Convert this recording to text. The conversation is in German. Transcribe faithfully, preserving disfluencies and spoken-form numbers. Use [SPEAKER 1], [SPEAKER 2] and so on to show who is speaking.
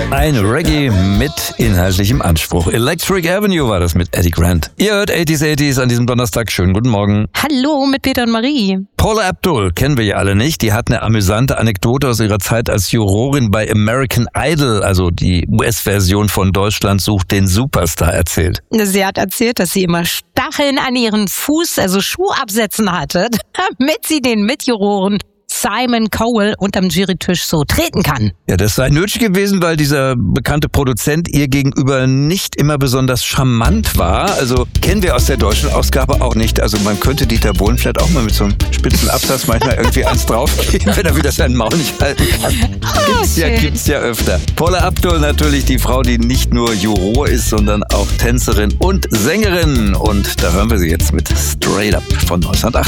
[SPEAKER 1] Ein Reggae mit inhaltlichem Anspruch. Electric Avenue war das mit Eddie Grant. Ihr hört achtziger achtziger an diesem Donnerstag. Schönen guten Morgen.
[SPEAKER 2] Hallo mit Peter und Marie.
[SPEAKER 1] Paula Abdul kennen wir ja alle nicht. Die hat eine amüsante Anekdote aus ihrer Zeit als Jurorin bei American Idol, also die U S-Version von Deutschland sucht den Superstar, erzählt.
[SPEAKER 2] Sie hat erzählt, dass sie immer Stacheln an ihren Fuß, also Schuhabsätzen hatte, damit sie den Mitjuroren Simon Cowell unterm Jurytisch so treten kann.
[SPEAKER 1] Ja, das sei nötig gewesen, weil dieser bekannte Produzent ihr gegenüber nicht immer besonders charmant war. Also kennen wir aus der deutschen Ausgabe auch nicht. Also man könnte Dieter Bohlen vielleicht auch mal mit so einem spitzen Absatz manchmal irgendwie eins draufgeben, wenn er wieder seinen Maul nicht halten kann. Gibt's ja, gibt's ja öfter. Paula Abdul natürlich die Frau, die nicht nur Juror ist, sondern auch Tänzerin und Sängerin. Und da hören wir sie jetzt mit Straight Up von neunzehnhundertachtundachtzig.